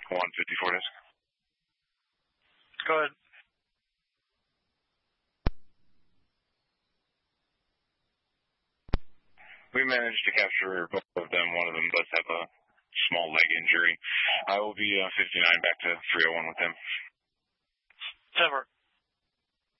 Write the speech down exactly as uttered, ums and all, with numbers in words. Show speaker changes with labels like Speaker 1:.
Speaker 1: one fifty-four disc.
Speaker 2: Go ahead.
Speaker 1: We managed to capture both of them. One of them does have a small leg injury. I will be uh, fifty-nine back to three oh one with him.
Speaker 2: Timber.